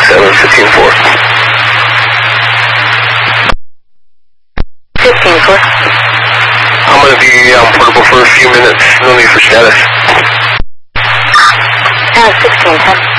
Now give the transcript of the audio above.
15-4. 15-4. I'm going to be portable for a few minutes. No need for status. 16-10.